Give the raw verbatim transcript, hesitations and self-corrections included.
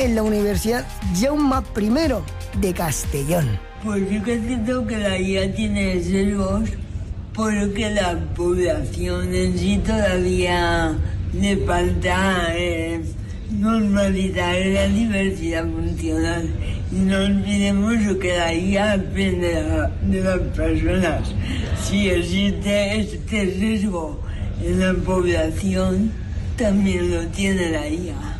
en la Universidad Jaume primero de Castellón. Pues sí que es cierto que la I A tiene sesgos, porque la población en sí todavía le falta eh, normalizar la diversidad funcional. Y no olvidemos que la I A aprende de, la, de las personas. Si existe este sesgo en la población, también lo tiene la I A.